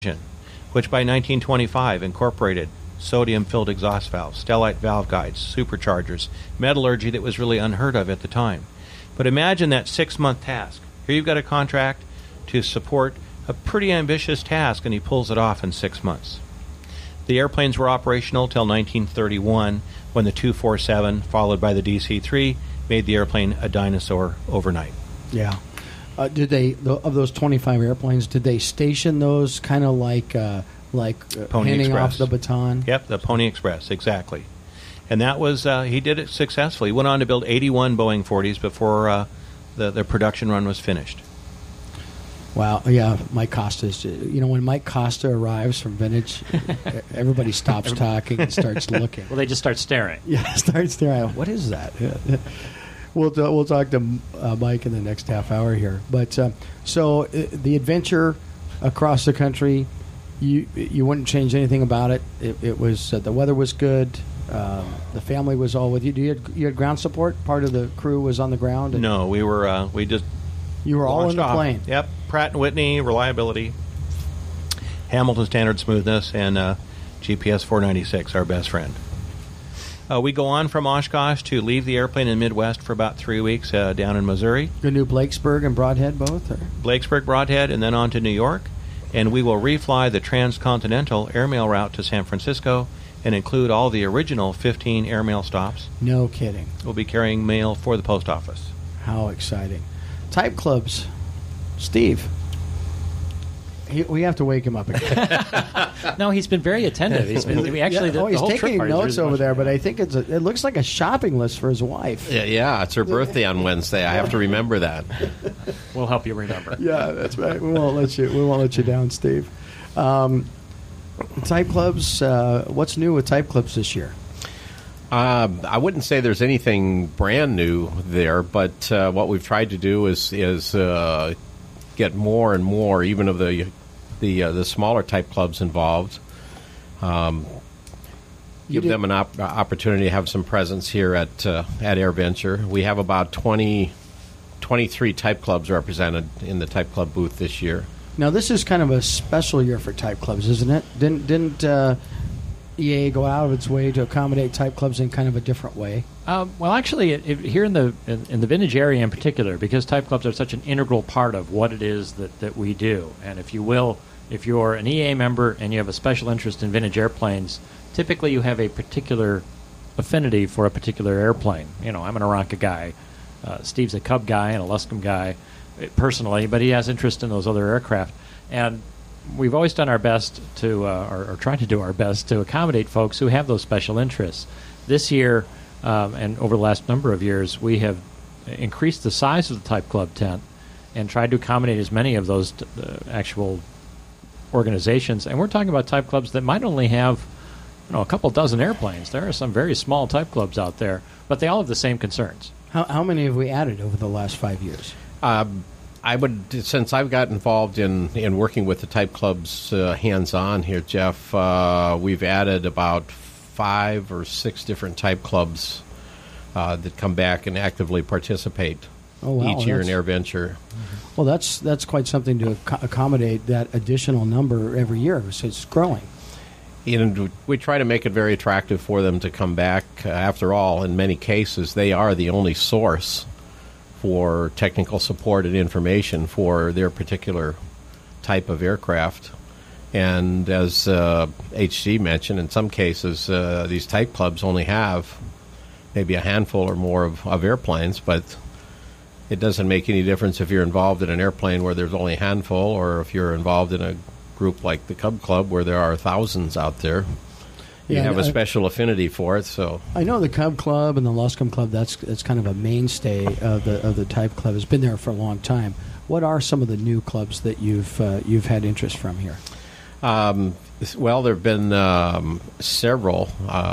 which by 1925 incorporated sodium-filled exhaust valves, Stellite valve guides, superchargers, metallurgy that was really unheard of at the time. But imagine that 6-month task. Here you've got a contract to support a pretty ambitious task, and he pulls it off in 6 months. The airplanes were operational till 1931, when the 247, followed by the DC-3, made the airplane a dinosaur overnight. Yeah. Did they, of those 25 airplanes, did they station those kind of like Pony handing Express. off the baton? Yep, the Pony Express, exactly. And that was, he did it successfully. He went on to build 81 Boeing 40s before the production run was finished. Wow, yeah, Mike Costa's. When Mike Costa arrives from Vintage, everybody stops talking and starts looking. Well, they just start staring. Yeah, start staring. What is that? We'll talk to Mike in the next half hour here. But so the adventure across the country, you wouldn't change anything about it. It was the weather was good. The family was all with you. You had ground support? Part of the crew was on the ground? No, we were. You were all in the off. plane. Yep, Pratt & Whitney, reliability, Hamilton Standard smoothness, and GPS 496, our best friend. We go on from Oshkosh to leave the airplane in Midwest for about 3 weeks down in Missouri. The new Blakesburg and Broadhead both? Or? Blakesburg, Broadhead, and then on to New York. And we will refly the transcontinental airmail route to San Francisco and include all the original 15 airmail stops. No kidding. We'll be carrying mail for the post office. How exciting. Type clubs. Steve. We have to wake him up again. No, he's been very attentive. He's been actually the he's whole taking trip notes over there, but I think it looks like a shopping list for his wife. Yeah, it's her birthday on Wednesday. I have to remember that. We'll help you remember. Yeah, that's right. We won't let you down, Steve. Type clubs. What's new with Type clubs this year? I wouldn't say there's anything brand new there, but what we've tried to do is get more and more, even of the smaller type clubs involved. Give them an opportunity to have some presence here at AirVenture. We have about 23 type clubs represented in the Type Club booth this year. Now, this is kind of a special year for Type clubs, isn't it? Didn't EA go out of its way to accommodate Type clubs in kind of a different way? Well, actually, here in the vintage area in particular, because Type clubs are such an integral part of what it is that we do, and if you're an EA member and you have a special interest in vintage airplanes, typically you have a particular affinity for a particular airplane. I'm an Aranca guy. Steve's a Cub guy and a Luscombe guy, personally, but he has interest in those other aircraft. And we've always done our best to, or tried to do our best to accommodate folks who have those special interests. This year, and over the last number of years, we have increased the size of the Type Club tent and tried to accommodate as many of those actual organizations. And we're talking about Type clubs that might only have a couple dozen airplanes. There are some very small Type clubs out there, but they all have the same concerns. How many have we added over the last 5 years? I would, since I've got involved in working with the Type clubs hands-on here, Jeff, we've added about 5 or 6 different Type clubs that come back and actively participate each year in AirVenture. Well, that's quite something to accommodate that additional number every year. So it's growing. And we try to make it very attractive for them to come back. After all, in many cases, they are the only source for technical support and information for their particular type of aircraft. And as HC mentioned, in some cases, these Type clubs only have maybe a handful or more of airplanes, but it doesn't make any difference if you're involved in an airplane where there's only a handful, or if you're involved in a group like the Cub Club where there are thousands out there. You have a special affinity for it. So I know the Cub Club and the Luscombe Club. That's kind of a mainstay of the Type Club. It's been there for a long time. What are some of the new clubs that you've had interest from here? Well, there have been several.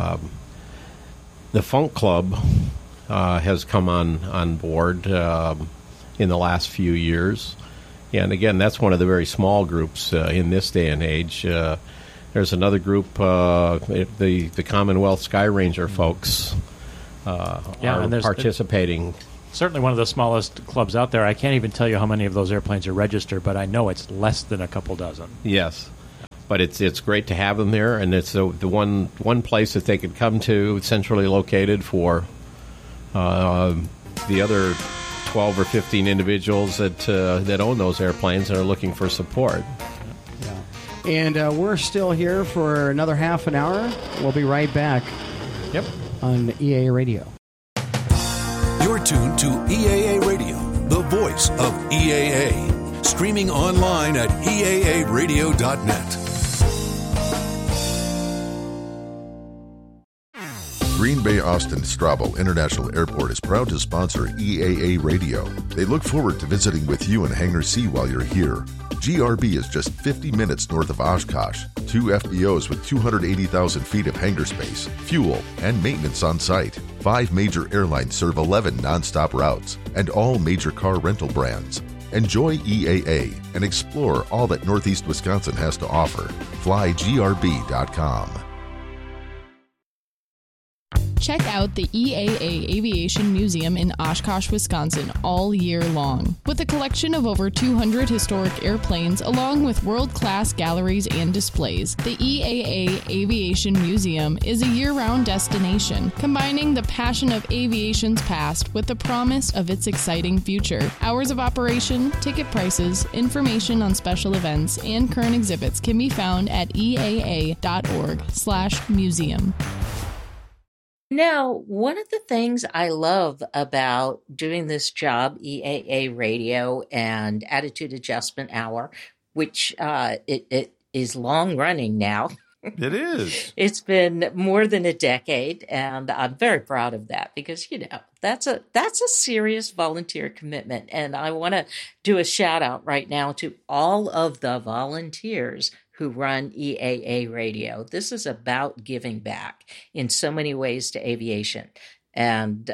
The Funk Club has come on board in the last few years. And again, that's one of the very small groups in this day and age. There's another group, the Commonwealth Sky Ranger folks are participating. Certainly one of the smallest clubs out there. I can't even tell you how many of those airplanes are registered, but I know it's less than a couple dozen. Yes. but it's great to have them there, and it's the one place that they could come to, centrally located for the other 12 or 15 individuals that own those airplanes and are looking for support. Yeah. And we're still here for another half an hour. We'll be right back. Yep. On EAA Radio. You're tuned to EAA Radio, the voice of EAA. Streaming online at EAAradio.net. Green Bay Austin Straubel International Airport is proud to sponsor EAA Radio. They look forward to visiting with you in Hangar C while you're here. GRB is just 50 minutes north of Oshkosh. 2 FBOs with 280,000 feet of hangar space, fuel, and maintenance on site. 5 major airlines serve 11 nonstop routes, and all major car rental brands. Enjoy EAA and explore all that Northeast Wisconsin has to offer. FlyGRB.com. Check out the EAA Aviation Museum in Oshkosh, Wisconsin all year long. With a collection of over 200 historic airplanes along with world-class galleries and displays, the EAA Aviation Museum is a year-round destination, combining the passion of aviation's past with the promise of its exciting future. Hours of operation, ticket prices, information on special events, and current exhibits can be found at eaa.org/museum. Now, one of the things I love about doing this job, EAA Radio and Attitude Adjustment Hour, which it is long running now. It is. It's been more than a decade, and I'm very proud of that because, that's a serious volunteer commitment. And I want to do a shout out right now to all of the volunteers who run EAA Radio. This is about giving back in so many ways to aviation. And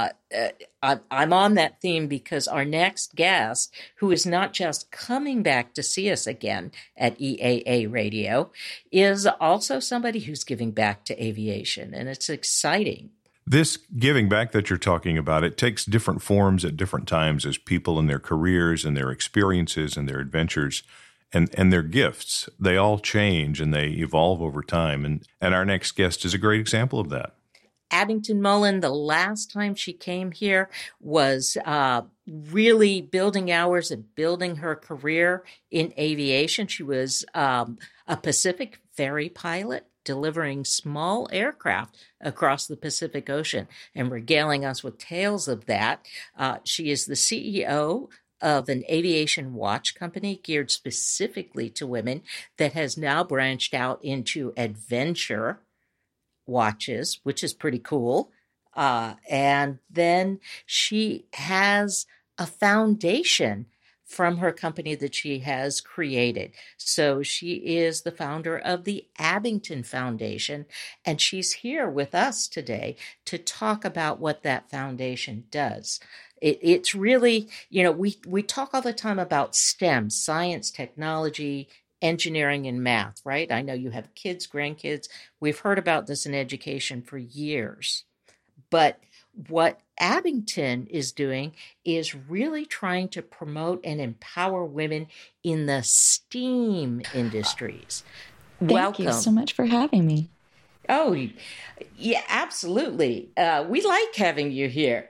I'm on that theme because our next guest, who is not just coming back to see us again at EAA Radio, is also somebody who's giving back to aviation, and it's exciting. This giving back that you're talking about, it takes different forms at different times as people in their careers and their experiences and their adventures and their gifts. They all change and they evolve over time. And our next guest is a great example of that. Abington Mullen, the last time she came here, was really building hours and building her career in aviation. She was a Pacific ferry pilot, delivering small aircraft across the Pacific Ocean and regaling us with tales of that. She is the CEO of an aviation watch company geared specifically to women that has now branched out into adventure watches, which is pretty cool. And then she has a foundation from her company that she has created. So she is the founder of the Abington Foundation, and she's here with us today to talk about what that foundation does. It's really, we talk all the time about STEM, science, technology, engineering, and math, right? I know you have kids, grandkids. We've heard about this in education for years. But what Abington is doing is really trying to promote and empower women in the STEAM industries. Welcome. Thank you so much for having me. Oh, yeah, absolutely. We like having you here.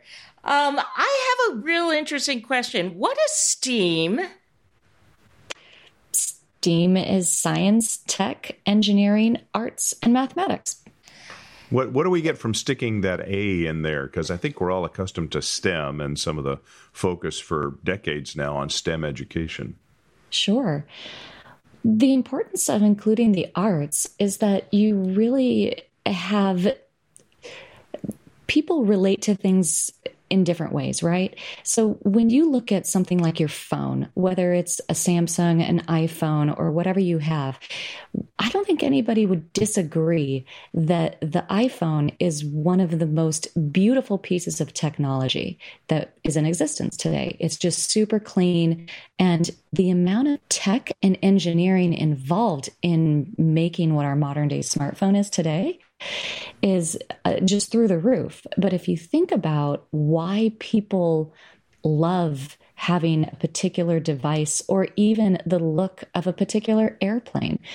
I have a real interesting question. What is STEAM? STEAM is science, tech, engineering, arts, and mathematics. What do we get from sticking that A in there? Because I think we're all accustomed to STEM and some of the focus for decades now on STEM education. Sure. The importance of including the arts is that you really have people relate to things in different ways, right? So when you look at something like your phone, whether it's a Samsung, an iPhone, or whatever you have, I don't think anybody would disagree that the iPhone is one of the most beautiful pieces of technology that is in existence today. It's just super clean. And the amount of tech and engineering involved in making what our modern day smartphone is today is just through the roof. But if you think about why people love having a particular device or even the look of a particular airplane,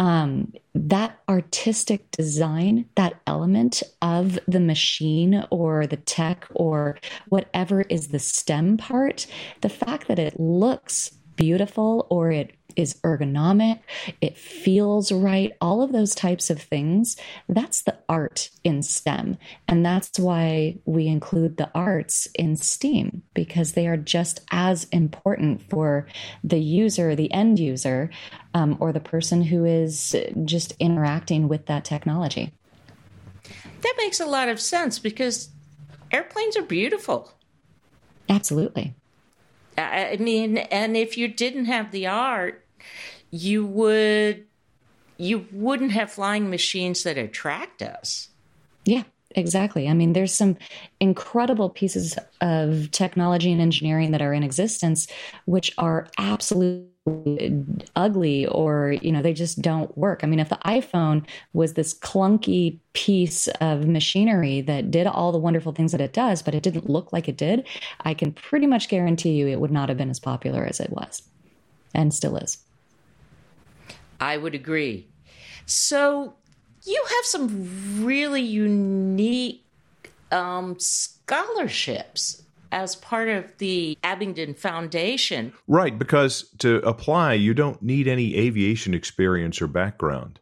that artistic design, that element of the machine or the tech or whatever is the STEM part, the fact that it looks beautiful or it is ergonomic, it feels right, all of those types of things, that's the art in STEM. And that's why we include the arts in STEAM, because they are just as important for the user, the end user, or the person who is just interacting with that technology. That makes a lot of sense because airplanes are beautiful. Absolutely. I mean, and if you didn't have the art, you wouldn't have flying machines that attract us. Yeah, exactly. I mean, there's some incredible pieces of technology and engineering that are in existence, which are absolutely ugly or, they just don't work. I mean, if the iPhone was this clunky piece of machinery that did all the wonderful things that it does, but it didn't look like it did, I can pretty much guarantee you it would not have been as popular as it was and still is. I would agree. So you have some really unique scholarships as part of the Abingdon Foundation. Right, because to apply, you don't need any aviation experience or background.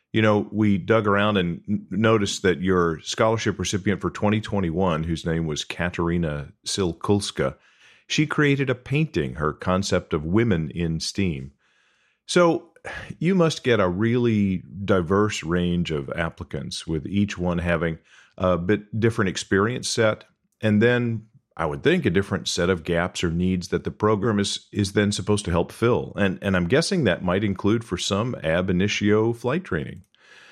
We dug around and noticed that your scholarship recipient for 2021, whose name was Katerina Silkulska, she created a painting, her concept of women in STEAM. So you must get a really diverse range of applicants, with each one having a bit different experience set, and then I would think a different set of gaps or needs that the program is then supposed to help fill. And I'm guessing that might include for some ab initio flight training.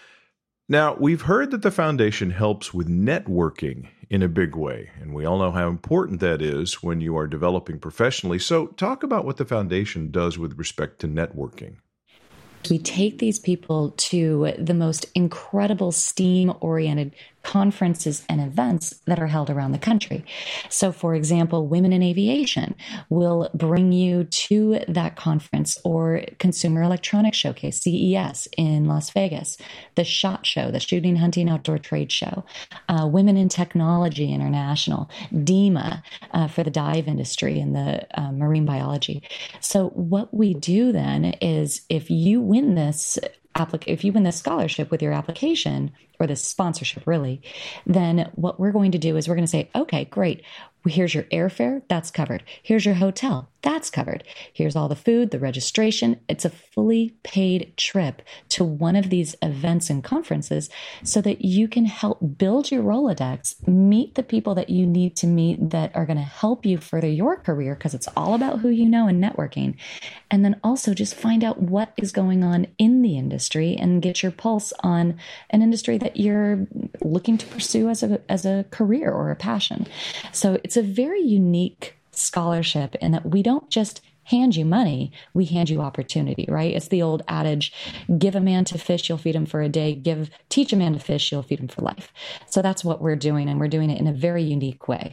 Now, we've heard that the foundation helps with networking in a big way, and we all know how important that is when you are developing professionally. So talk about what the foundation does with respect to networking. We take these people to the most incredible STEAM-oriented conferences and events that are held around the country. So, for example, Women in Aviation will bring you to that conference, or Consumer Electronics Showcase, CES, in Las Vegas, the SHOT Show, the Shooting, Hunting, Outdoor Trade Show, Women in Technology International, DEMA for the dive industry and the marine biology. So what we do then is, if you win this scholarship with your application, or this sponsorship really, then what we're going to do is we're going to say, okay, great. Here's your airfare. That's covered. Here's your hotel. That's covered. Here's all the food, the registration. It's a fully paid trip to one of these events and conferences so that you can help build your Rolodex, meet the people that you need to meet that are going to help you further your career, because it's all about who you know and networking. And then also just find out what is going on in the industry and get your pulse on an industry that you're looking to pursue as a career or a passion. So it's a very unique scholarship in that we don't just hand you money, we hand you opportunity, right? It's the old adage, give a man to fish, you'll feed him for a day. Teach a man to fish, you'll feed him for life. So that's what we're doing, and we're doing it in a very unique way.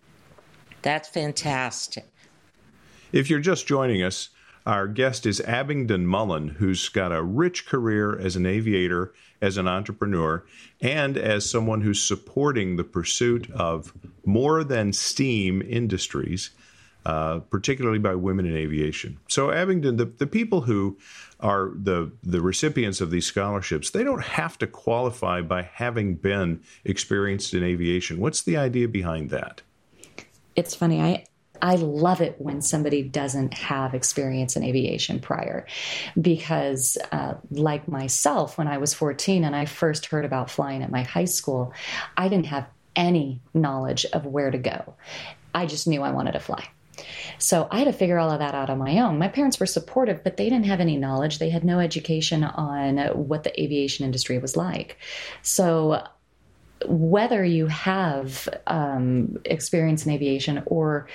That's fantastic. If you're just joining us, our guest is Abingdon Mullen, who's got a rich career as an aviator, as an entrepreneur, and as someone who's supporting the pursuit of more than STEAM industries, particularly by women in aviation. So Abingdon, the people who are the recipients of these scholarships, they don't have to qualify by having been experienced in aviation. What's the idea behind that? It's funny. I love it when somebody doesn't have experience in aviation prior, because like myself, when I was 14 and I first heard about flying at my high school, I didn't have any knowledge of where to go. I just knew I wanted to fly. So I had to figure all of that out on my own. My parents were supportive, but they didn't have any knowledge. They had no education on what the aviation industry was like. So whether you have experience in aviation or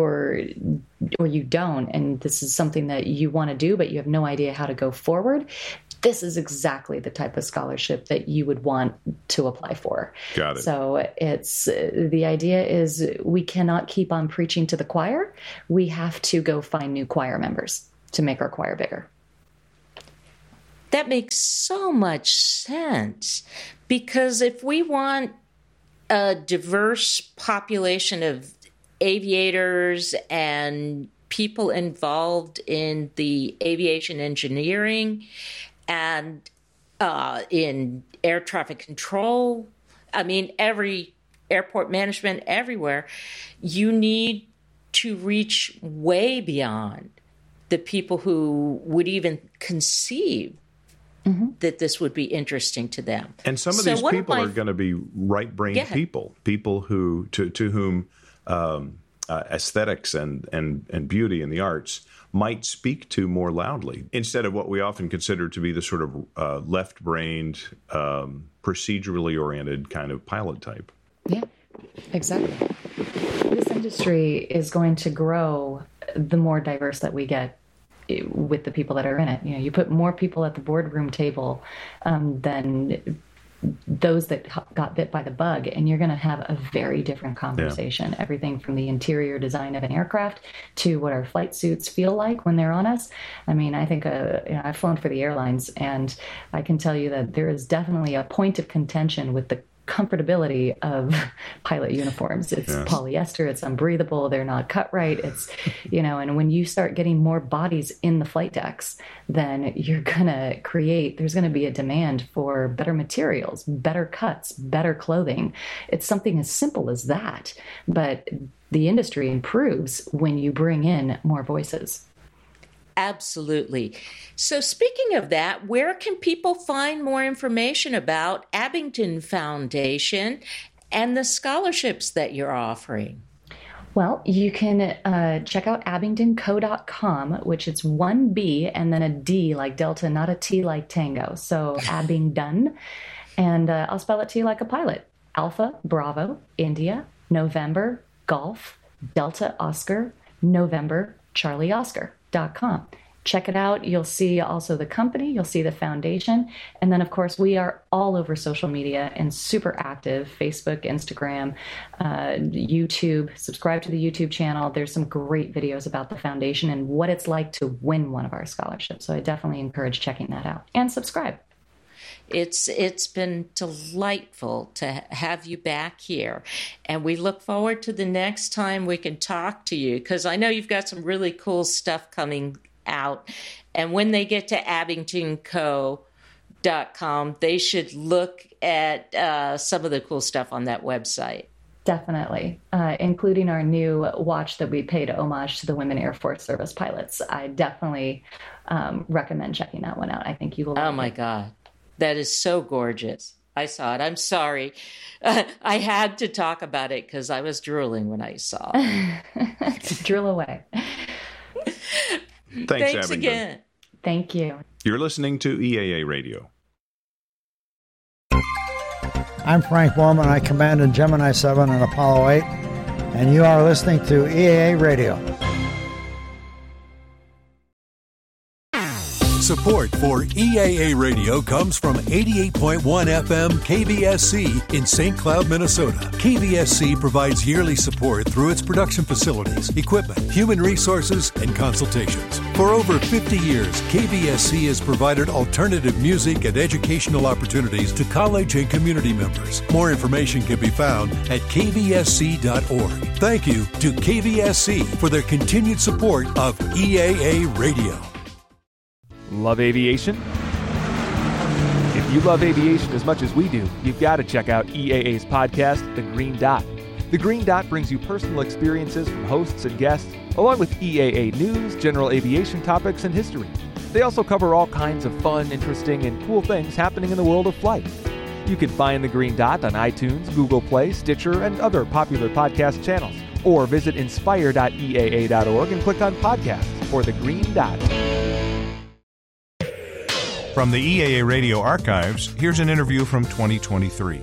you don't, and this is something that you want to do, but you have no idea how to go forward, this is exactly the type of scholarship that you would want to apply for. Got it. So the idea is we cannot keep on preaching to the choir. We have to go find new choir members to make our choir bigger. That makes so much sense, because if we want a diverse population of aviators and people involved in the aviation engineering and in air traffic control, I mean, every airport management everywhere, you need to reach way beyond the people who would even conceive that this would be interesting to them. And some of these people are going to be right-brained people who to whom aesthetics and beauty and the arts might speak to more loudly, instead of what we often consider to be the sort of left-brained, procedurally oriented kind of pilot type. Yeah, exactly. This industry is going to grow the more diverse that we get with the people that are in it. You know, you put more people at the boardroom table than those that got bit by the bug, and you're going to have a very different conversation. Yeah. Everything from the interior design of an aircraft to what our flight suits feel like when they're on us. I mean, I think I've flown for the airlines, and I can tell you that there is definitely a point of contention with the comfortability of pilot uniforms. It's polyester, it's unbreathable, they're not cut right. It's, and when you start getting more bodies in the flight decks, then you're there's going to be a demand for better materials, better cuts, better clothing. It's something as simple as that. But the industry improves when you bring in more voices. Absolutely. So speaking of that, where can people find more information about Abingdon Foundation and the scholarships that you're offering? Well, you can check out abingdonco.com, which is one B and then a D like Delta, not a T like Tango. So Abingdon. And I'll spell it to you like a pilot. Alpha, Bravo, India, November, Golf, Delta, Oscar, November, Charlie, Oscar.com. Check it out. You'll see also the company, you'll see the foundation. And then, of course, we are all over social media and super active: Facebook, Instagram, YouTube. Subscribe to the YouTube channel. There's some great videos about the foundation and what it's like to win one of our scholarships. So I definitely encourage checking that out and subscribe. It's been delightful to have you back here, and we look forward to the next time we can talk to you, because I know you've got some really cool stuff coming out. And when they get to abingtonco.com, they should look at some of the cool stuff on that website. Definitely, including our new watch that we paid homage to the Women Air Force Service pilots. I definitely recommend checking that one out. I think you will. Oh, my God. That is so gorgeous. I saw it. I'm sorry. I had to talk about it because I was drooling when I saw it. Drool away. Thanks Abingdon. Again. Thank you. You're listening to EAA Radio. I'm Frank Borman. I commanded Gemini 7 and Apollo 8, and you are listening to EAA Radio. Support for EAA Radio comes from 88.1 FM KVSC in St. Cloud, Minnesota. KVSC provides yearly support through its production facilities, equipment, human resources, and consultations. For over 50 years, KVSC has provided alternative music and educational opportunities to college and community members. More information can be found at kvsc.org. Thank you to KVSC for their continued support of EAA Radio. Love aviation? If you love aviation as much as we do, you've got to check out EAA's podcast, The Green Dot. The Green Dot brings you personal experiences from hosts and guests, along with EAA news, general aviation topics, and history. They also cover all kinds of fun, interesting, and cool things happening in the world of flight. You can find The Green Dot on iTunes, Google Play, Stitcher, and other popular podcast channels. Or visit inspire.eaa.org and click on podcasts for The Green Dot. From the EAA Radio archives, here's an interview from 2023.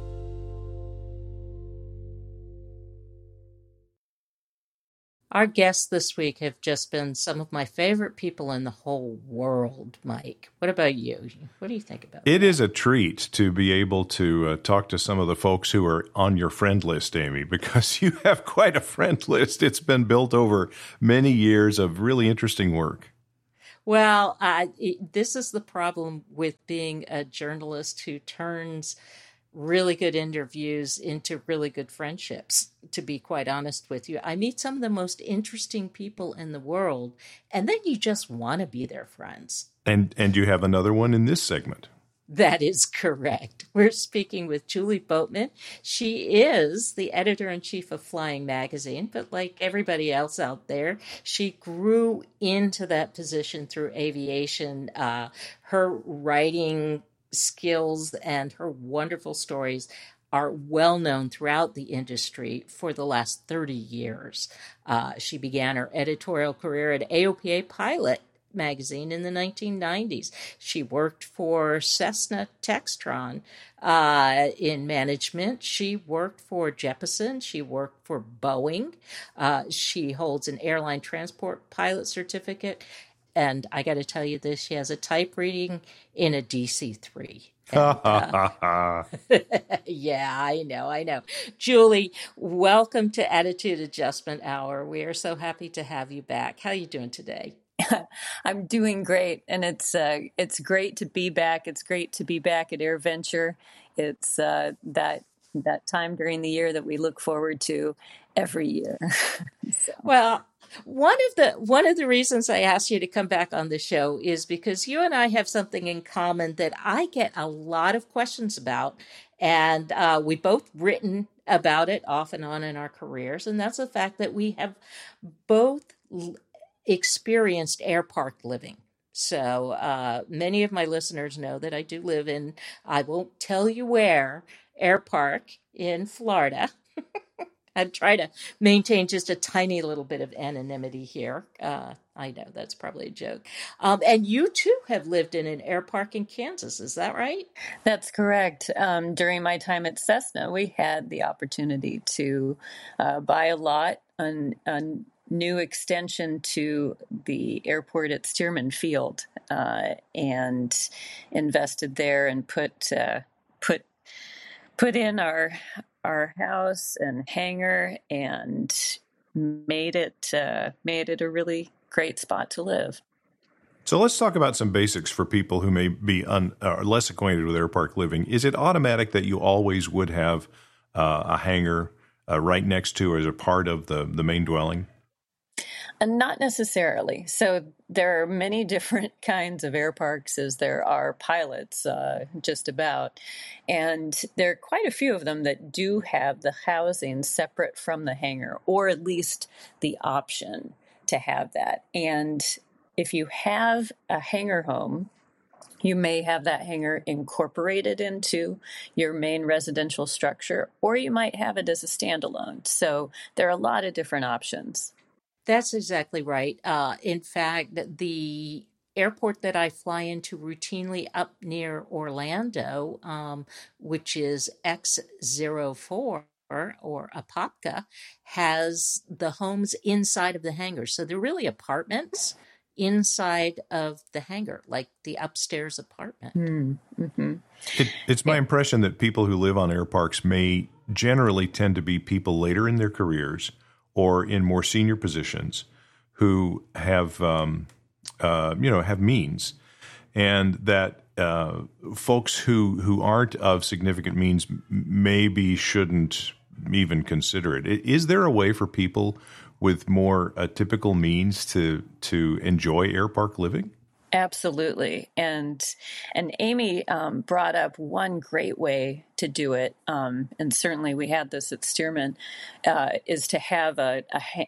Our guests this week have just been some of my favorite people in the whole world, Mike. What about you? What do you think about it? It is a treat to be able to talk to some of the folks who are on your friend list, Amy, because you have quite a friend list. It's been built over many years of really interesting work. Well, this is the problem with being a journalist who turns really good interviews into really good friendships, to be quite honest with you. I meet some of the most interesting people in the world, and then you just want to be their friends. And you have another one in this segment. That is correct. We're speaking with Julie Boatman. She is the editor-in-chief of Flying Magazine, but like everybody else out there, she grew into that position through aviation. Her writing skills and her wonderful stories are well known throughout the industry for the last 30 years. She began her editorial career at AOPA Pilot magazine in the 1990s. She worked for Cessna Textron in management. She worked for Jeppesen. She worked for Boeing. She holds an airline transport pilot certificate. And I got to tell you this, she has a type rating in a DC-3. And, yeah, I know. Julie, welcome to Attitude Adjustment Hour. We are so happy to have you back. How are you doing today? I'm doing great, and it's great to be back. It's great to be back at AirVenture. It's that time during the year that we look forward to every year. So. Well, one of the reasons I asked you to come back on the show is because you and I have something in common that I get a lot of questions about, and we both written about it off and on in our careers, and that's the fact that we have both experienced air park living. So many of my listeners know that I do live in, I won't tell you where, air park in Florida. I'd try to maintain just a tiny little bit of anonymity here. I know that's probably a joke. And you too have lived in an air park in Kansas. Is that right? That's correct. During my time at Cessna, we had the opportunity to buy a lot on new extension to the airport at Stearman Field, and invested there and put in our house and hangar and made it a really great spot to live. So let's talk about some basics for people who may be less acquainted with air park living. Is it automatic that you always would have a hangar right next to or as a part of the main dwelling? And not necessarily. So there are many different kinds of air parks as there are pilots, just about. And there are quite a few of them that do have the housing separate from the hangar, or at least the option to have that. And if you have a hangar home, you may have that hangar incorporated into your main residential structure, or you might have it as a standalone. So there are a lot of different options. That's exactly right. In fact, the airport that I fly into routinely up near Orlando, which is X04 or Apopka, has the homes inside of the hangar. So they're really apartments inside of the hangar, like the upstairs apartment. Mm-hmm. It's my impression that people who live on air parks may generally tend to be people later in their careers or in more senior positions who have, have means, and that folks who aren't of significant means maybe shouldn't even consider it. Is there a way for people with more typical means to enjoy air park living? Absolutely. And Amy brought up one great way to do it, and certainly we had this at Stearman, is to have a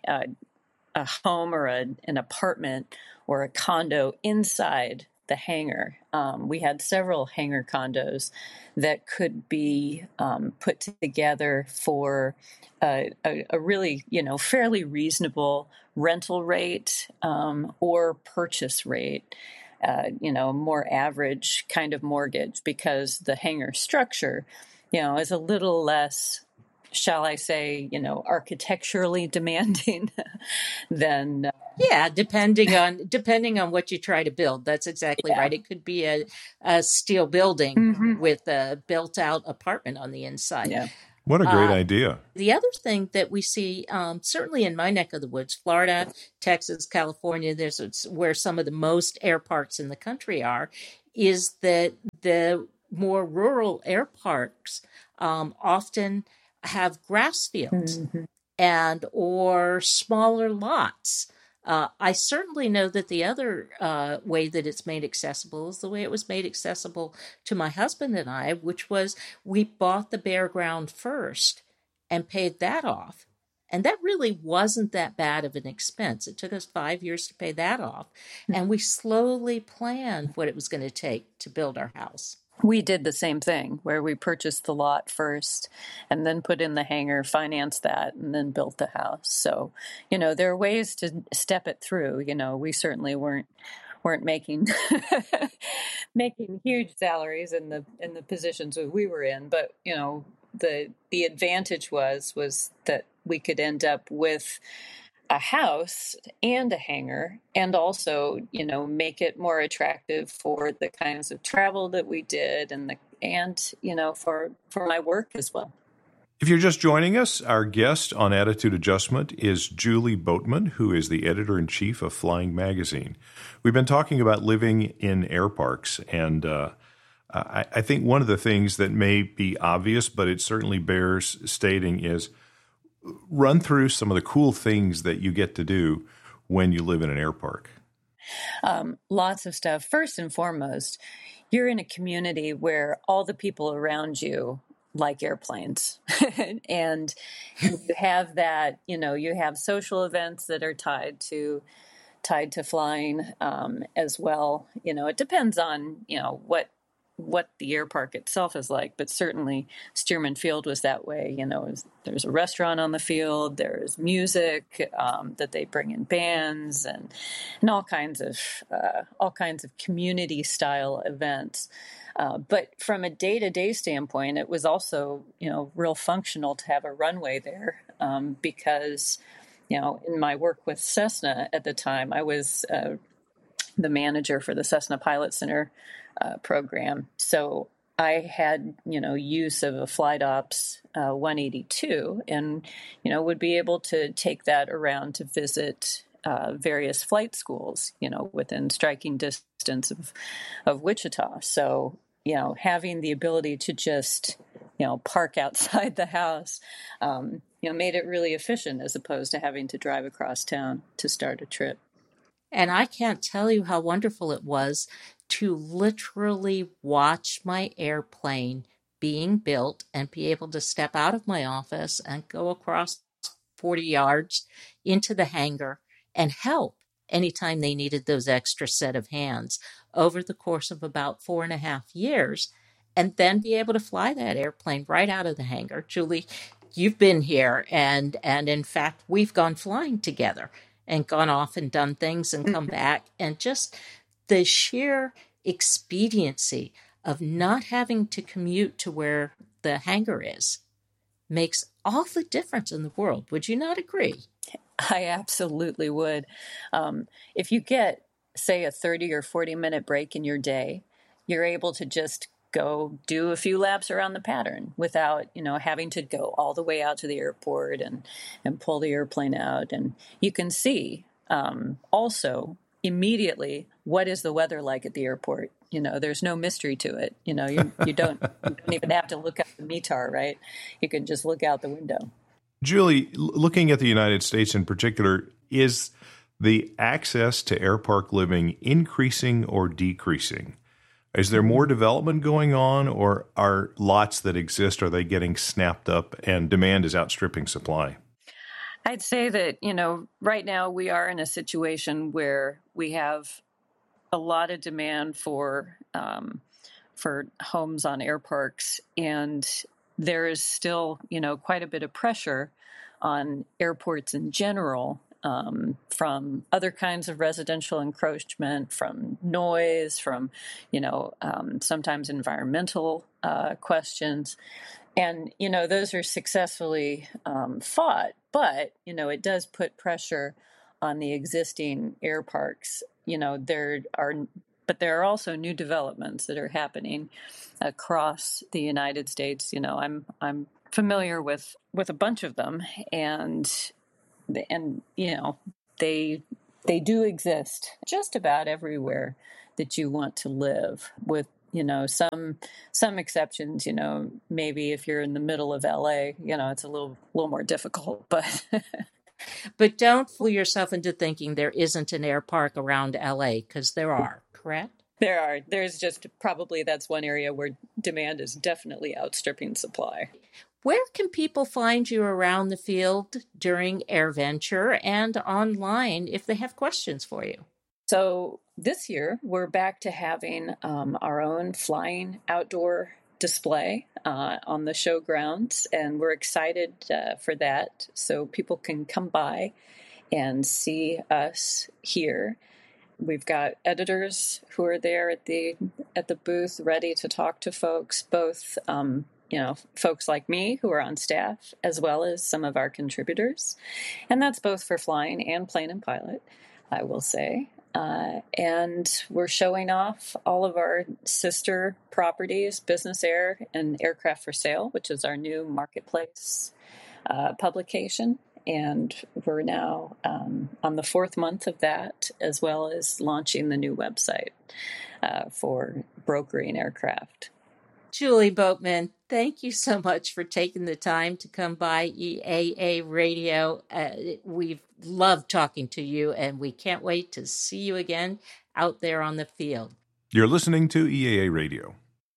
home or an apartment or a condo inside the hangar. We had several hangar condos that could be put together for a really, fairly reasonable rental rate or purchase rate, a more average kind of mortgage, because the hangar structure, is a little less, shall I say, architecturally demanding than. Yeah, depending on what you try to build. That's exactly right. It could be a steel building with a built-out apartment on the inside. Yeah. What a great idea. The other thing that we see, certainly in my neck of the woods, Florida, Texas, California, there's where some of the most air parks in the country are, is that the more rural air parks often have grass fields and or smaller lots. I certainly know that the other way that it's made accessible is the way it was made accessible to my husband and I, which was we bought the bare ground first and paid that off. And that really wasn't that bad of an expense. It took us 5 years to pay that off. And we slowly planned what it was going to take to build our house. We did the same thing where we purchased the lot first and then put in the hangar, financed that, and then built the house. So, there are ways to step it through. We certainly weren't making making huge salaries in the positions that we were in, but the advantage was that we could end up with a house and a hangar, and also, make it more attractive for the kinds of travel that we did and for my work as well. If you're just joining us, our guest on Attitude Adjustment is Julie Boatman, who is the editor-in-chief of Flying Magazine. We've been talking about living in air parks, and I think one of the things that may be obvious, but it certainly bears stating, is run through some of the cool things that you get to do when you live in an air park. Lots of stuff. First and foremost, you're in a community where all the people around you like airplanes. And you have that, you have social events that are tied to flying as well. It depends on, what the air park itself is like, but certainly Stearman Field was that way. There's a restaurant on the field, there's music that they bring in bands and all kinds of community style events. But from a day-to-day standpoint, it was also, real functional to have a runway there because, in my work with Cessna at the time, I was the manager for the Cessna Pilot Center program. So I had, use of a Flight Ops 182 and, would be able to take that around to visit various flight schools, within striking distance of Wichita. So, having the ability to just, park outside the house, made it really efficient as opposed to having to drive across town to start a trip. And I can't tell you how wonderful it was to literally watch my airplane being built and be able to step out of my office and go across 40 yards into the hangar and help anytime they needed those extra set of hands over the course of about 4.5 years, and then be able to fly that airplane right out of the hangar. Julie, you've been here, and in fact, we've gone flying together and gone off and done things and come back, and just the sheer expediency of not having to commute to where the hangar is makes all the difference in the world. Would you not agree? I absolutely would. If you get, say, a 30 or 40-minute break in your day, you're able to just go do a few laps around the pattern without, having to go all the way out to the airport and pull the airplane out. And you can see also immediately what is the weather like at the airport. There's no mystery to it. You don't even have to look at the METAR, right? You can just look out the window. Julie, looking at the United States in particular, is the access to air park living increasing or decreasing? Is there more development going on, or are lots that exist, are they getting snapped up and demand is outstripping supply? I'd say that, right now we are in a situation where we have a lot of demand for homes on air parks, and there is still, quite a bit of pressure on airports in general, from other kinds of residential encroachment, from noise, from, sometimes environmental questions. And, those are successfully fought, but, it does put pressure on the existing air parks. But there are also new developments that are happening across the United States. I'm familiar with a bunch of them, and you know, they do exist just about everywhere that you want to live, with, you know, some exceptions. You know, maybe if you're in the middle of LA, you know, it's a little more difficult, but But don't fool yourself into thinking there isn't an air park around LA, because there are, correct? There's just probably that's one area where demand is definitely outstripping supply. Where can people find you around the field during AirVenture and online if they have questions for you? So this year, we're back to having our own flying outdoor display on the show grounds, and we're excited for that. So people can come by and see us here. We've got editors who are there at the booth, ready to talk to folks, both you know, folks like me who are on staff, as well as some of our contributors, and that's both for flying and plane and pilot, I will say. And we're showing off all of our sister properties, Business Air and Aircraft for Sale, which is our new marketplace publication. And we're now on the 4th month of that, as well as launching the new website for brokering aircraft. Julie Boatman, thank you so much for taking the time to come by EAA Radio. We've loved talking to you, and we can't wait to see you again out there on the field. You're listening to EAA Radio.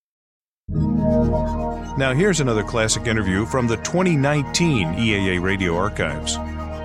Now here's another classic interview from the 2019 EAA Radio archives.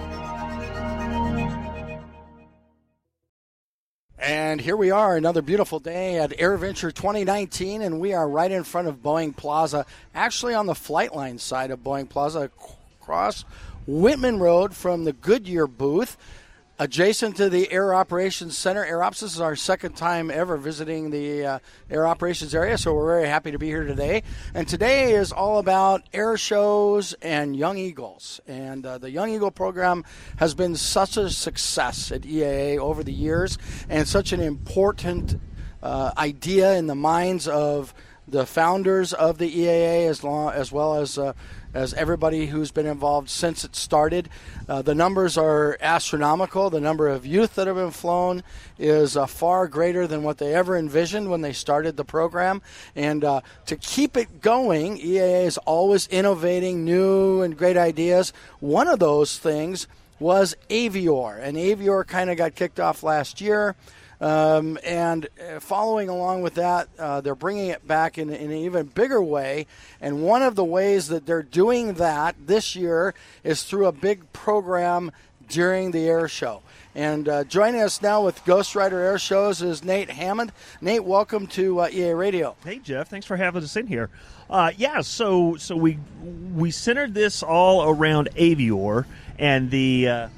And here we are, another beautiful day at AirVenture 2019, and we are right in front of Boeing Plaza, actually on the flight line side of Boeing Plaza, across Whitman Road from the Goodyear booth, adjacent to the Air Operations Center. Air Ops, this is our second time ever visiting the Air Operations area, so we're very happy to be here today. And today is all about air shows and Young Eagles. And the Young Eagle program has been such a success at EAA over the years, and such an important idea in the minds of the founders of the EAA, as well as everybody who's been involved since it started. The numbers are astronomical. The number of youth that have been flown is far greater than what they ever envisioned when they started the program. And to keep it going, EAA is always innovating new and great ideas. One of those things was Avior, and Avior kind of got kicked off last year. And following along with that, they're bringing it back in an even bigger way. And one of the ways that they're doing that this year is through a big program during the air show. And joining us now with Ghost Rider Air Shows is Nate Hammond. Nate, welcome to EA Radio. Hey, Jeff. Thanks for having us in here. So we centered this all around Avior and the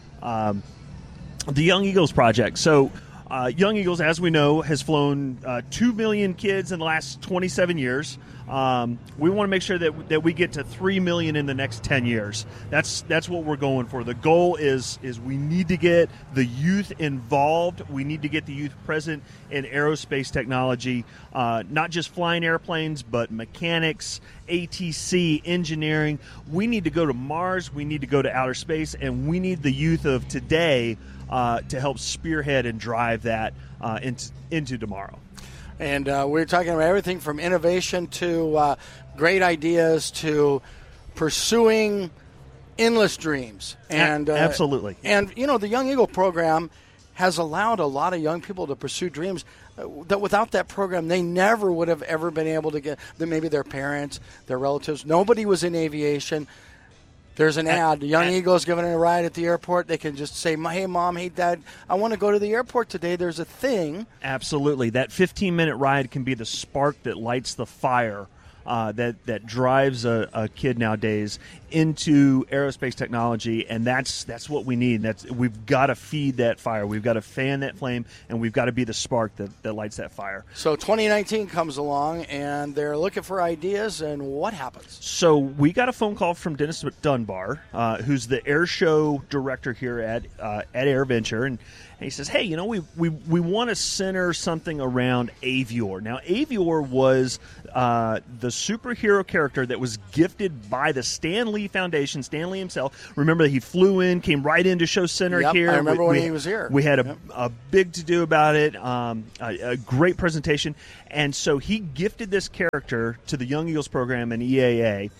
Young Eagles project. So Young Eagles, as we know, has flown 2 million kids in the last 27 years. We want to make sure that we get to 3 million in the next 10 years. That's what we're going for. The goal is we need to get the youth involved. We need to get the youth present in aerospace technology, not just flying airplanes, but mechanics, ATC, engineering. We need to go to Mars. We need to go to outer space, and we need the youth of today to help spearhead and drive that into tomorrow. And we're talking about everything from innovation to great ideas to pursuing endless dreams. And absolutely. And, you know, the Young Eagle program has allowed a lot of young people to pursue dreams that without that program they never would have ever been able to get. Maybe their parents, their relatives, nobody was in aviation. There's an ad. Young Eagles giving a ride at the airport. They can just say, hey, Mom, hey, Dad, I want to go to the airport today. There's a thing. Absolutely. That 15-minute ride can be the spark that lights the fire that drives a kid nowadays into aerospace technology, and that's what we need. We've got to feed that fire. We've got to fan that flame, and we've got to be the spark that lights that fire. So 2019 comes along, and they're looking for ideas, and what happens? So we got a phone call from Dennis Dunbar, who's the air show director here at AirVenture, and he says, hey, you know, we want to center something around Avior. Now, Avior was the superhero character that was gifted by the Stan Lee Foundation, Stan Lee himself. Remember that he flew in, came right into Show Center here. I remember when he was here. We had a big to-do about it, a great presentation. And so he gifted this character to the Young Eagles program and EAA.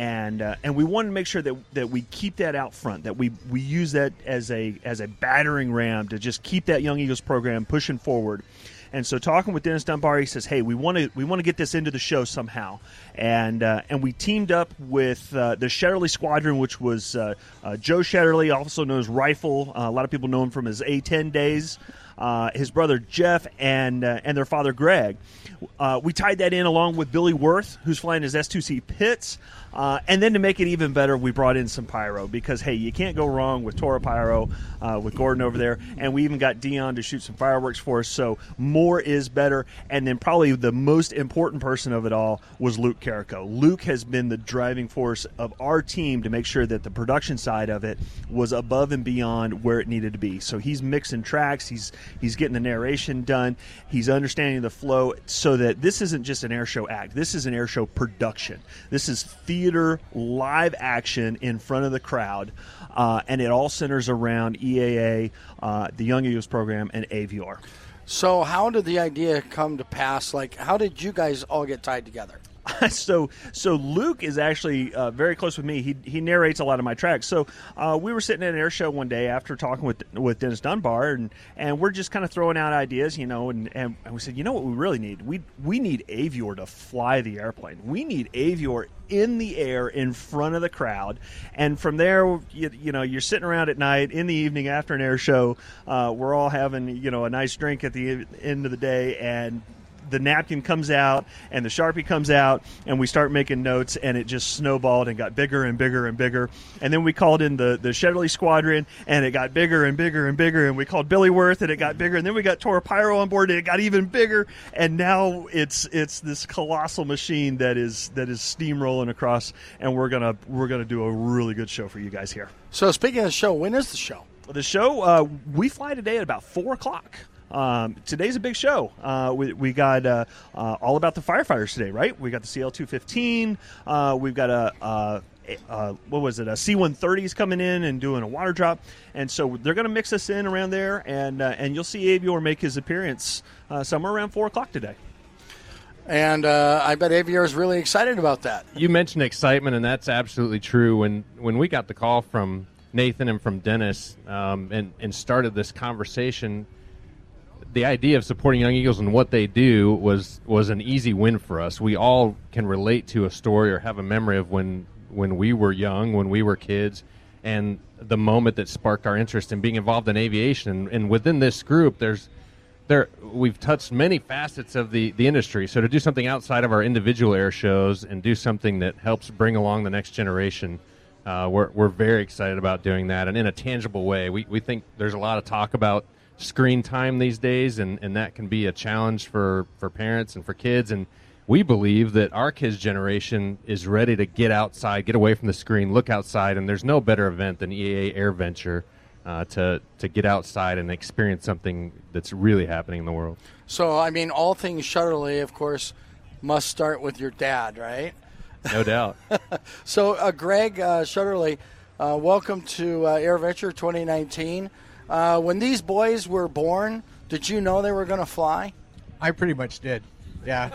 And we wanted to make sure that we keep that out front, that we use that as a battering ram to just keep that Young Eagles program pushing forward. And so, talking with Dennis Dunbar, he says, "Hey, we want to get this into the show somehow." And we teamed up with the Shetterly Squadron, which was Joe Shetterly, also known as Rifle. A lot of people know him from his A-10 days. His brother Jeff and their father Greg. We tied that in along with Billy Worth, who's flying his S2C Pitts. And then to make it even better, we brought in some pyro because, hey, you can't go wrong with Toro Pyro, with Gordon over there. And we even got Dion to shoot some fireworks for us. So more is better. And then probably the most important person of it all was Luke Carrico. Luke has been the driving force of our team to make sure that the production side of it was above and beyond where it needed to be. So he's mixing tracks. He's getting the narration done. He's understanding the flow so that this isn't just an air show act. This is an air show production. This is theater live action in front of the crowd, and it all centers around EAA, the Young Eagles program, and Avior. So how did the idea come to pass? Like, how did you guys all get tied together? So Luke is actually very close with me. He narrates a lot of my tracks. So we were sitting at an air show one day after talking with Dennis Dunbar, and we're just kind of throwing out ideas, you know, and we said, you know what we really need? We need Avior to fly the airplane. We need Avior in the air in front of the crowd. And from there, you know, you're sitting around at night in the evening after an air show. We're all having, you know, a nice drink at the end of the day, and the napkin comes out and the Sharpie comes out, and we start making notes, and it just snowballed and got bigger and bigger and bigger. And then we called in the Shetterly Squadron, and it got bigger and bigger and bigger. And we called Billy Worth, and it got bigger. And then we got Toro Pyro on board, and it got even bigger. And now it's this colossal machine that is steamrolling across. And we're gonna do a really good show for you guys here. So speaking of the show, when is the show? The show we fly today at about 4:00. Today's a big show. We got all about the firefighters today, right? We got the CL-215. We've got a C-130s coming in and doing a water drop, and so they're going to mix us in around there, and you'll see Avior make his appearance somewhere around 4:00 today. And I bet Avior is really excited about that. You mentioned excitement, and that's absolutely true. When we got the call from Nathan and from Dennis and started this conversation, the idea of supporting Young Eagles and what they do was an easy win for us. We all can relate to a story or have a memory of when we were young, when we were kids, and the moment that sparked our interest in being involved in aviation. And within this group, we've touched many facets of the industry. So to do something outside of our individual air shows and do something that helps bring along the next generation, we're very excited about doing that, and in a tangible way. We think there's a lot of talk about screen time these days, and that can be a challenge for parents and for kids, and we believe that our kids' generation is ready to get outside, get away from the screen, look outside, and there's no better event than EAA Air Venture to get outside and experience something that's really happening in the world. So, I mean, all things Shetterly, of course, must start with your dad, right? No doubt. So, Greg Shetterly, welcome to Air Venture 2019. When these boys were born, did you know they were going to fly? I pretty much did, yeah.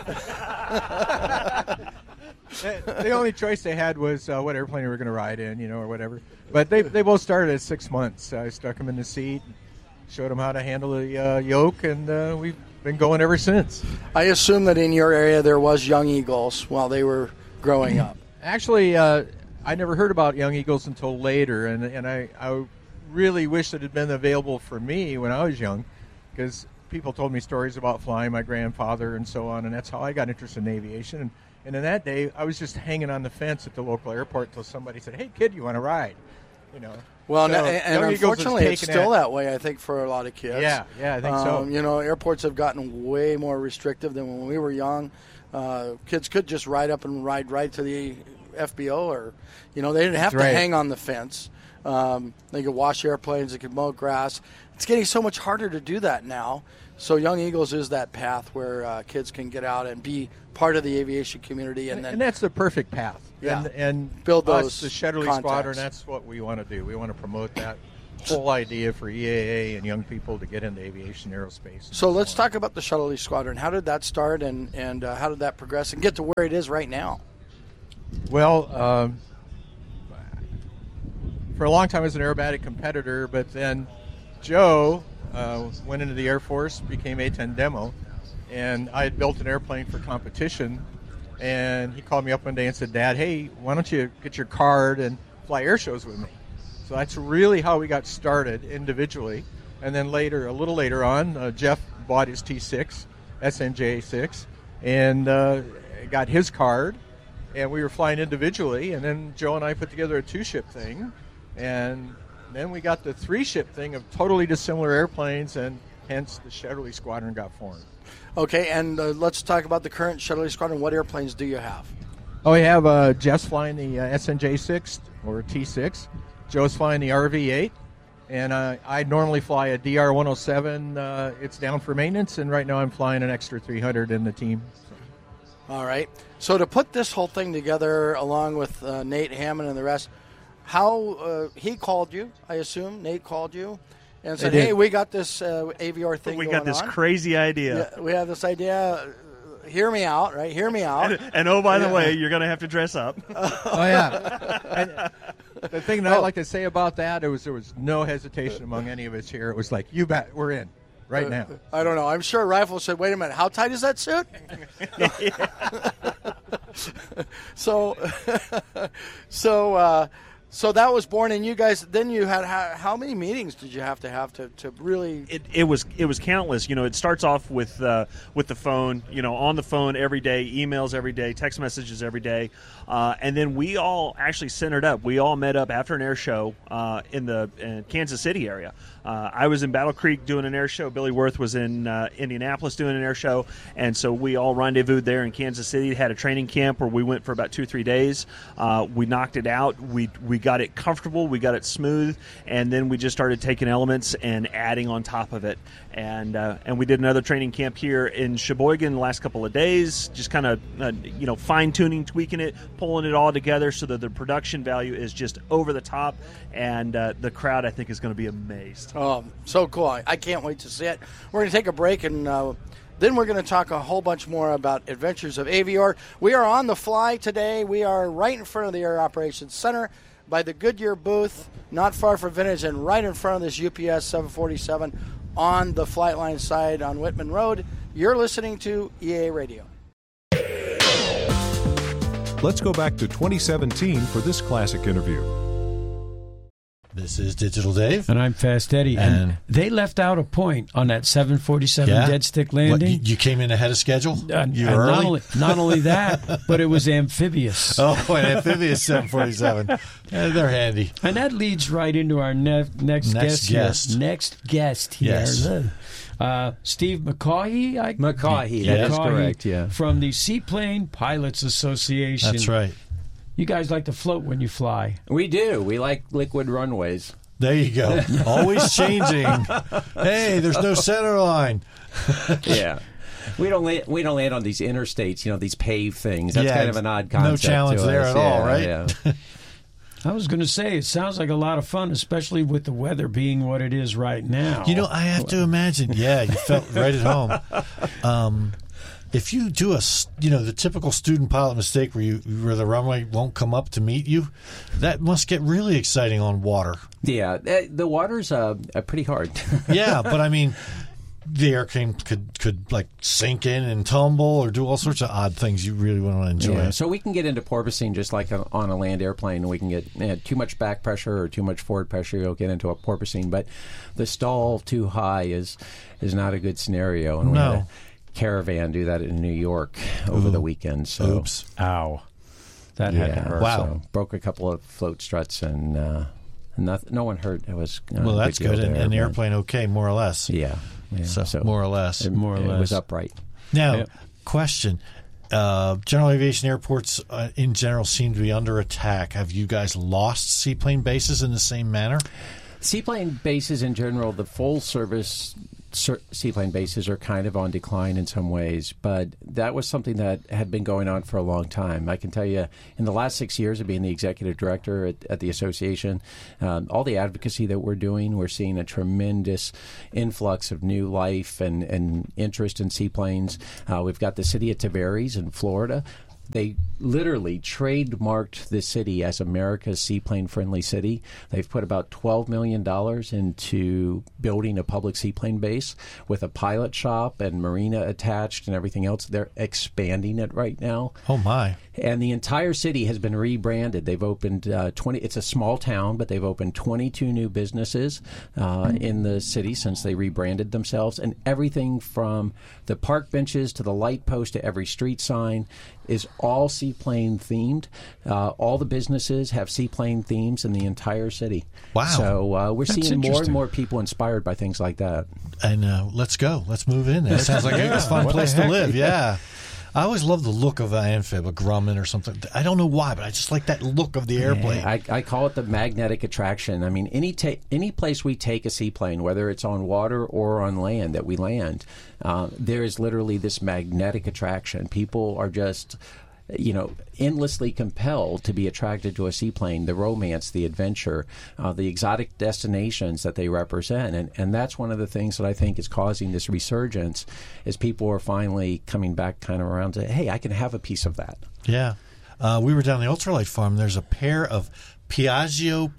The only choice they had was what airplane they were going to ride in, you know, or whatever. But they both started at 6 months. I stuck them in the seat, showed them how to handle the yoke, and we've been going ever since. I assume that in your area there was Young Eagles while they were growing up. Actually, I never heard about Young Eagles until later, and I really wish it had been available for me when I was young, because people told me stories about flying my grandfather and so on, and that's how I got interested in aviation. And in that day, I was just hanging on the fence at the local airport until somebody said, "Hey, kid, you want to ride?" You know. Well, so and unfortunately, it's still that way, I think, for a lot of kids. Yeah, I think so. You know, airports have gotten way more restrictive than when we were young. Kids could just ride up and ride right to the FBO, or, you know, they didn't have to hang on the fence. They could wash airplanes, they could mow grass, it's getting so much harder to do that now. So Young Eagles is that path where kids can get out and be part of the aviation community, and that's the perfect path. Yeah, and build those us, the Shetterly contacts. Squadron. That's what we want to do. We want to promote that whole idea for EAA and young people to get into aviation, aerospace. So let's talk about the Shetterly Squadron. How did that start, and how did that progress and get to where it is right now? Well, for a long time I was an aerobatic competitor, but then Joe went into the Air Force, became A-10 demo, and I had built an airplane for competition, and he called me up one day and said, Dad, hey, why don't you get your card and fly air shows with me? So that's really how we got started individually. And then later, a little later on, Jeff bought his T6, SNJ6, and got his card, and we were flying individually, and then Joe and I put together a 2-ship thing, and then we got the 3-ship thing of totally dissimilar airplanes, and hence the Shetterly Squadron got formed. Okay, and let's talk about the current Shetterly Squadron. What airplanes do you have? Oh, we have Jeff's flying the SNJ6 or T6. Joe's flying the RV-8, and I normally fly a DR-107. It's down for maintenance, and right now I'm flying an extra 300 in the team. All right. So to put this whole thing together, along with Nate Hammond and the rest, how he called you, I assume. Nate called you and said, hey, we got this Avior thing we going got this on. crazy idea. Yeah, we have this idea. Hear me out, right? Hear me out. And oh, by the way, you're going to have to dress up. Oh, yeah. And the thing that I'd like to say about that, there was no hesitation among any of us here. It was like, you bet, we're in right now. I don't know. I'm sure Rifle said, wait a minute, how tight is that suit? So that was born, and you guys. Then you had how many meetings did you have to really? It was countless. It starts off with the phone. On the phone every day, emails every day, text messages every day, and then we all actually centered up. We all met up after an air show in the Kansas City area. I was in Battle Creek doing an air show. Billy Worth was in Indianapolis doing an air show, and so we all rendezvoused there in Kansas City. Had a training camp where we went for about 2-3 days. We knocked it out. We got it comfortable. We got it smooth, and then we just started taking elements and adding on top of it. And we did another training camp here in Sheboygan the last couple of days, just kind of fine tuning, tweaking it, pulling it all together so that the production value is just over the top, and the crowd I think is going to be amazed. Oh, so cool. I can't wait to see it. We're going to take a break, and then we're going to talk a whole bunch more about Adventures of Avior. We are on the fly today. We are right in front of the Air Operations Center by the Goodyear booth, not far from Vintage, and right in front of this UPS 747 on the Flightline side on Whitman Road. You're listening to EAA Radio. Let's go back to 2017 for this classic interview. This is Digital Dave. And I'm Fast Eddie. And they left out a point on that 747 dead stick landing. What, you came in ahead of schedule? You were early? Not only that, but it was amphibious. Oh, an amphibious 747. They're handy. And that leads right into our next guest here. Next guest here. Yes. Steve McCaughey? McCaughey, that is correct, yeah. From the Seaplane Pilots Association. That's right. You guys like to float when you fly. We do. We like liquid runways. There you go. Always changing. Hey, there's no center line. Yeah. We don't land on these interstates, these paved things. That's kind of an odd concept. No challenge there at all, right? Yeah. I was going to say, it sounds like a lot of fun, especially with the weather being what it is right now. I have to imagine. Yeah, you felt right at home. If you do the typical student pilot mistake where the runway won't come up to meet you, that must get really exciting on water. Yeah, the water's pretty hard. Yeah, but I mean, the airplane could like sink in and tumble or do all sorts of odd things you really want to enjoy. Yeah, so we can get into porpoising just like on a land airplane, and we can get too much back pressure or too much forward pressure. You'll get into a porpoising, but the stall too high is not a good scenario. And we had a Caravan do that in New York over the weekend. So, oops! Ow! That had to hurt. Wow! So broke a couple of float struts and no one hurt. It was well. That's good. And the airplane okay, more or less. Yeah. So more or less. It was upright. Now, question: general aviation airports in general seem to be under attack. Have you guys lost seaplane bases in the same manner? Seaplane bases in general, the full service seaplane bases are kind of on decline in some ways, but that was something that had been going on for a long time. I can tell you, in the last 6 years of being the executive director at the association, all the advocacy that we're doing, we're seeing a tremendous influx of new life and interest in seaplanes. We've got the city of Tavares in Florida. They literally trademarked the city as America's seaplane-friendly city. They've put about $12 million into building a public seaplane base with a pilot shop and marina attached and everything else. They're expanding it right now. Oh, my. And the entire city has been rebranded. They've opened 20. It's a small town, but they've opened 22 new businesses in the city since they rebranded themselves. And everything from the park benches to the light post to every street sign is all seaplane themed. All the businesses have seaplane themes in the entire city. Wow. So we're seeing more and more people inspired by things like that. And let's go. Let's move in. That sounds like a fun place to live. Yeah. I always love the look of an amphib, a Grumman or something. I don't know why, but I just like that look of the airplane. Yeah, I call it the magnetic attraction. I mean, any place we take a seaplane, whether it's on water or on land that we land, there is literally this magnetic attraction. People are just, endlessly compelled to be attracted to a seaplane, the romance, the adventure, the exotic destinations that they represent. And that's one of the things that I think is causing this resurgence, is people are finally coming back kind of around to, hey, I can have a piece of that. Yeah. We were down the ultralight farm. There's a pair of Piaggio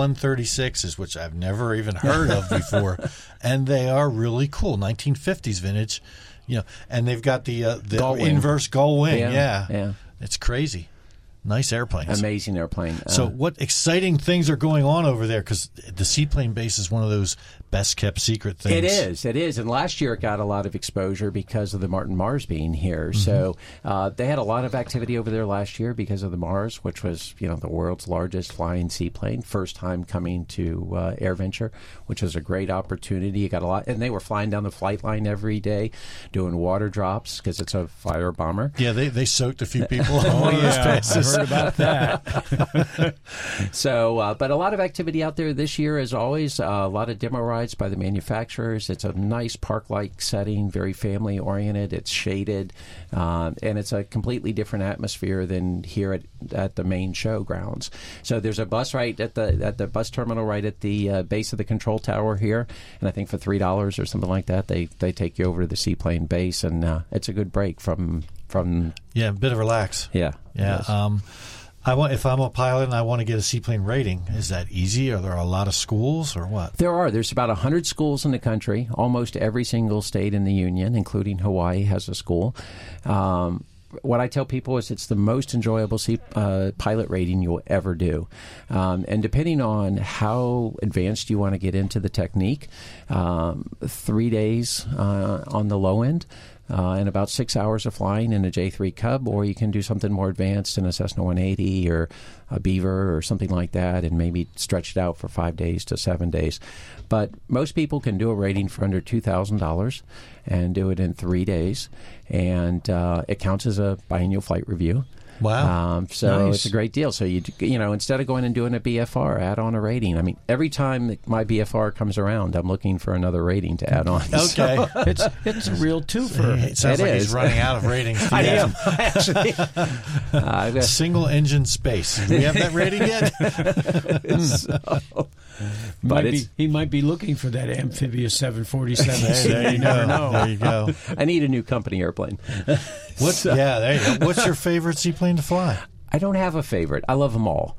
P136s, which I've never even heard of before, and they are really cool, 1950s vintage. And they've got the inverse gull wing. Yeah. It's crazy. Nice airplanes. Amazing airplane. So what exciting things are going on over there? Because the seaplane base is one of those best-kept secret things. It is. And last year it got a lot of exposure because of the Martin Mars being here. So they had a lot of activity over there last year because of the Mars, which was, the world's largest flying seaplane. First time coming to AirVenture, which was a great opportunity. You got a lot. And they were flying down the flight line every day, doing water drops because it's a fire bomber. Yeah, they soaked a few people on one of those places. I heard about that. So, but a lot of activity out there this year, as always. A lot of demo rides by the manufacturers. It's a nice park-like setting, very family-oriented. It's shaded, and it's a completely different atmosphere than here at the main show grounds. So there's a bus right at the bus terminal right at the base of the control tower here, and I think for $3 or something like that, they take you over to the seaplane base, and it's a good break from a bit of relax. Yeah. If I'm a pilot and I want to get a seaplane rating, is that easy? Are there a lot of schools or what? There's about 100 schools in the country. Almost every single state in the union, including Hawaii, has a school. What I tell people is it's the most enjoyable pilot rating you'll ever do. And depending on how advanced you want to get into the technique, 3 days on the low end, and about 6 hours of flying in a J3 Cub, or you can do something more advanced in a Cessna 180 or a Beaver or something like that, and maybe stretch it out for 5 days to 7 days. But most people can do a rating for under $2,000 and do it in 3 days, and it counts as a biannual flight review. Wow. So nice. It's a great deal. So, instead of going and doing a BFR, add on a rating. I mean, every time that my BFR comes around, I'm looking for another rating to add on. Okay. So, it's a real twofer. It sounds like he's running out of ratings. I am, actually. Single engine space. Do we have that rating yet? He might be looking for that amphibious 747. There you never go. know. There you go. I need a new company airplane. There you go. What's your favorite seaplane to fly? I don't have a favorite. I love them all.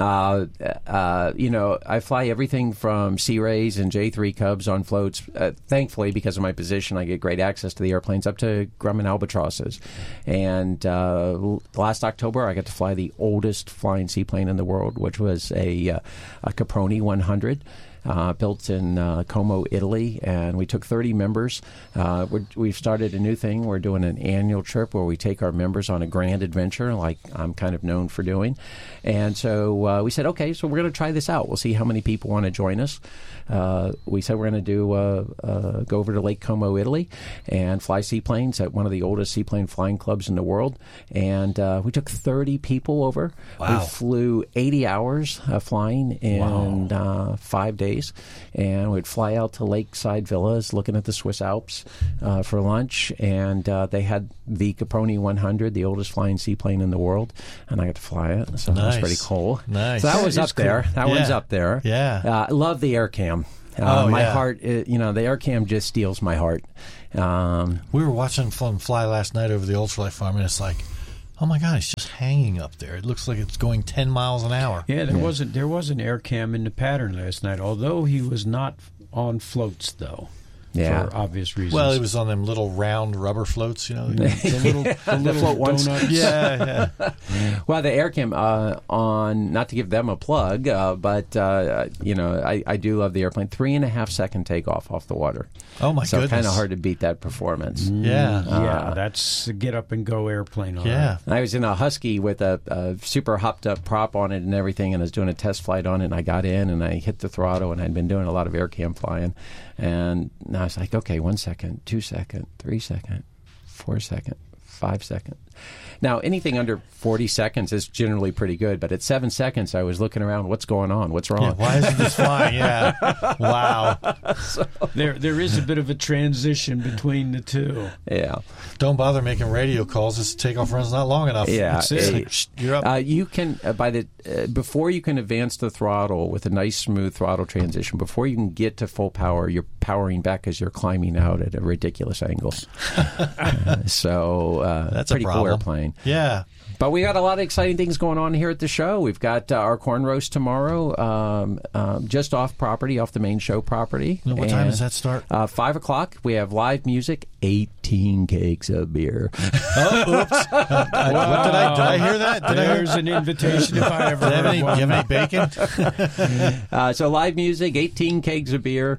I fly everything from Sea Rays and J3 Cubs on floats. Thankfully, because of my position, I get great access to the airplanes, up to Grumman Albatrosses. And last October, I got to fly the oldest flying seaplane in the world, which was a Caproni 100. Built in Como, Italy, and we took 30 members. We've started a new thing. We're doing an annual trip where we take our members on a grand adventure, like I'm kind of known for doing. And so we said, okay, so we're going to try this out. We'll see how many people want to join us. We said we're going to go over to Lake Como, Italy, and fly seaplanes at one of the oldest seaplane flying clubs in the world. And we took 30 people over. Wow. We flew 80 hours flying in 5 days. days, and we'd fly out to Lakeside Villas, looking at the Swiss Alps for lunch, and they had the Caproni 100, the oldest flying seaplane in the world, and I got to fly it, so that was pretty cool. Nice. So that was up there. Cool. That one's up there. Yeah. I love the AirCam. My heart, the AirCam just steals my heart. We were watching them fly last night over the ultralight farm, and it's like, oh my God, it's just hanging up there. It looks like it's going 10 miles an hour. Yeah, there was an AirCam in the pattern last night, although he was not on floats, though. Yeah. For obvious reasons. Well, it was on them little round rubber floats, the little float ones. Yeah. Well, the AirCam, on, not to give them a plug, but, I do love the airplane. 3.5 second takeoff off the water. Oh, my so goodness. So kind of hard to beat that performance. Yeah, that's a get-up-and-go airplane. Yeah. I was in a Husky with a super hopped-up prop on it and everything, and I was doing a test flight on it, and I got in, and I hit the throttle, and I'd been doing a lot of AirCam flying. And I was like, okay, 1 second, 2 second, 3 second, 4 second, 5 second. Now, anything under 40 seconds is generally pretty good, but at 7 seconds, I was looking around, what's going on? What's wrong? Yeah, why isn't this flying? Yeah. Wow. There is a bit of a transition between the two. Yeah. Don't bother making radio calls. This takeoff run's not long enough. Yeah. That's it. Like, you're up. You can, before you can advance the throttle with a nice, smooth throttle transition, before you can get to full power, you're powering back as you're climbing out at a ridiculous angle. That's a pretty problem. Cool airplane. Yeah. But we got a lot of exciting things going on here at the show. We've got our corn roast tomorrow, just off property, off the main show property. What time does that start? 5 o'clock. We have live music, 18 kegs of beer. Oh, oops. Did I hear that? There's an invitation if I ever heard one. Do you have any bacon? So live music, 18 kegs of beer,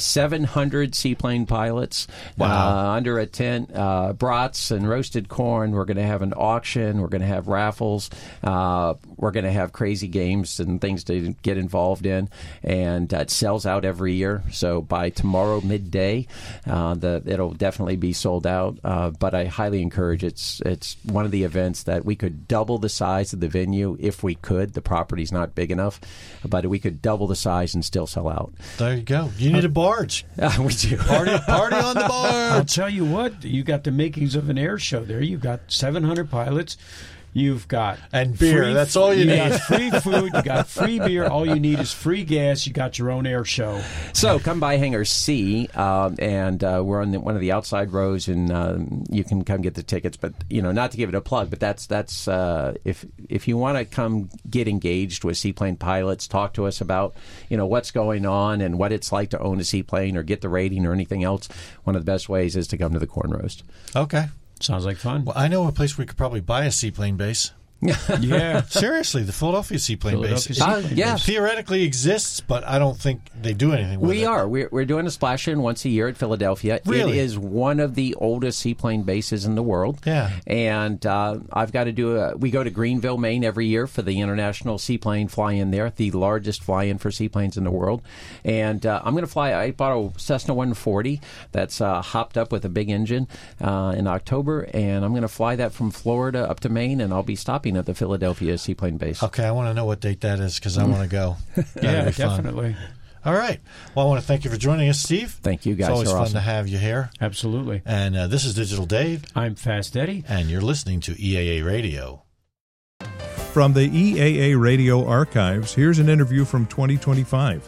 700 seaplane pilots under a tent, brats and roasted corn. We're going to have an auction. We're going to have raffles. We're going to have crazy games and things to get involved in. And it sells out every year. So by tomorrow midday, it'll definitely be sold out. But I highly encourage it's one of the events that we could double the size of the venue if we could. The property's not big enough, but we could double the size and still sell out. There you go. You need a barge. We do. Party on the barge. I'll tell you what, you got the makings of an air show there. You've got 700 pilots. You've got and beer. That's all you need. You got free food. You got free beer. All you need is free gas. You got your own air show. So come by Hangar C, and we're on one of the outside rows, and you can come get the tickets. But not to give it a plug, but that's if you want to come get engaged with seaplane pilots, talk to us about what's going on and what it's like to own a seaplane or get the rating or anything else. One of the best ways is to come to the Corn Roast. Okay. Sounds like fun. Well, I know a place where we could probably buy a seaplane base. Yeah. Seriously, the Philadelphia seaplane base. Yeah. Theoretically exists, but I don't think they do anything with it. We're doing a splash in once a year at Philadelphia. Really? It is one of the oldest seaplane bases in the world. Yeah. And I've got to we go to Greenville, Maine every year for the International Seaplane Fly-In there, the largest fly-in for seaplanes in the world. And I'm going to fly, I bought a Cessna 140 that's hopped up with a big engine in October, and I'm going to fly that from Florida up to Maine, and I'll be stopping at the Philadelphia Seaplane Base. Okay, I want to know what date that is because I want to go. Yeah, definitely. All right. Well, I want to thank you for joining us, Steve. Thank you, guys. It's always You're fun awesome. to have you here. Absolutely. And this is Digital Dave. I'm Fast Eddie. And you're listening to EAA Radio. From the EAA Radio archives, here's an interview from 2025.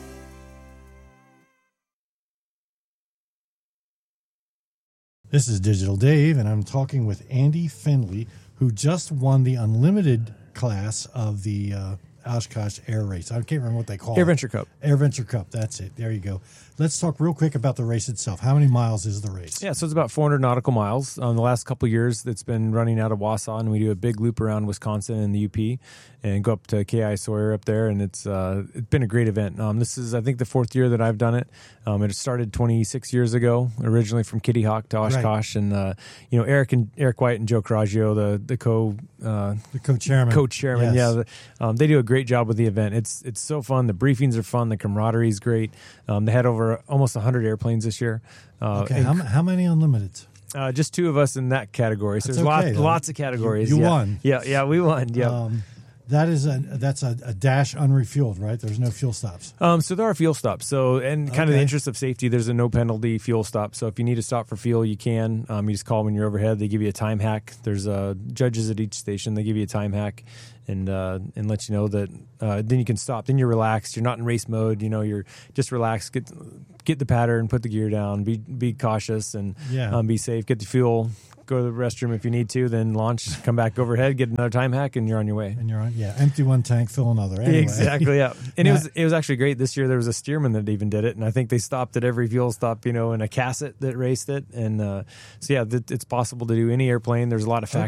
This is Digital Dave, and I'm talking with Andy Finley, who just won the unlimited class of the Oshkosh Air Race. I can't remember what they call it. AirVenture Cup. AirVenture Cup, that's it. There you go. Let's talk real quick about the race itself. How many miles is the race? Yeah, so it's about 400 nautical miles. The last couple of years, it's been running out of Wausau, and we do a big loop around Wisconsin and the UP and go up to K.I. Sawyer up there, and it's been a great event. This is, I think, the fourth year that I've done it. It started 26 years ago, originally from Kitty Hawk to Oshkosh, right. And Eric White and Joe Coraggio, the co-chairman. Co-chairman, yes. Yeah, they do a great job with the event. It's so fun. The briefings are fun. The camaraderie is great. They had over almost 100 airplanes this year. Okay, how many unlimiteds? Just two of us in that category. So That's there's okay, lots of categories. You won. Yeah, we won. Yeah. That's a dash unrefueled, right? There's no fuel stops. So there are fuel stops. So, and kind of the interest of safety, there's a no penalty fuel stop. So if you need to stop for fuel, you can. You just call when you're overhead. They give you a time hack. There's judges at each station. They give you a time hack and let you know that then you can stop. Then you're relaxed. You're not in race mode. You're just relaxed. Get the pattern. Put the gear down. Be cautious and be safe. Get the fuel. Go to the restroom if you need to, then launch, come back overhead, get another time hack, and you're on your way. And you're on, empty one tank, fill another. Anyway. Exactly, yeah. And it was actually great. This year there was a steerman that even did it, and I think they stopped at every fuel stop, in a Cassett that raced it. And it's possible to do any airplane. There's a lot of factors.